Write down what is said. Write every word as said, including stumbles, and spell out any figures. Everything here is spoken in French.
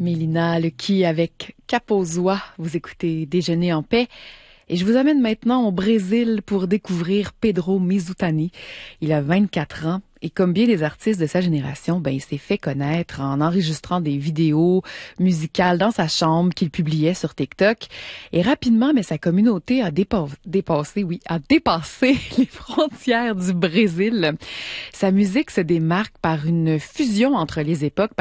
Mélina Lequi avec Capozoa. Vous écoutez Déjeuner en paix. Et je vous amène maintenant au Brésil pour découvrir Pedro Mizutani. Il a vingt-quatre ans et comme bien des artistes de sa génération, ben, il s'est fait connaître en enregistrant des vidéos musicales dans sa chambre qu'il publiait sur TikTok. Et rapidement, mais sa communauté a dépa- dépassé, oui, a dépassé les frontières du Brésil. Sa musique se démarque par une fusion entre les époques.